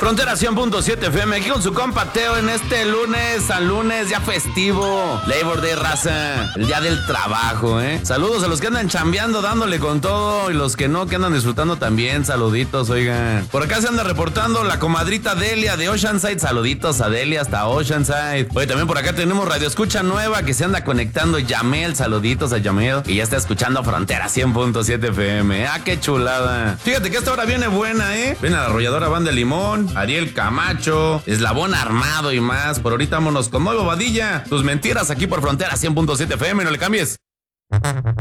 Frontera 100.7 FM, aquí con su compa Teo en este lunes, San Lunes, ya festivo. Labor Day, raza, el día del trabajo, Saludos a los que andan chambeando, dándole con todo, y los que no, que andan disfrutando también, saluditos, oigan. Por acá se anda reportando la comadrita Delia de Oceanside, saluditos a Delia hasta Oceanside. Oye, también por acá tenemos Radio Escucha Nueva que se anda conectando, Yamel, saluditos a Yamel, y ya está escuchando Frontera 100.7 FM, qué chulada. Fíjate que esta hora viene buena, Viene la arrolladora Banda de Limón, Ariel Camacho, Eslabón Armado y más. Por ahorita vámonos con Nuevo Vadilla. Tus mentiras aquí por Frontera 100.7 FM, no le cambies.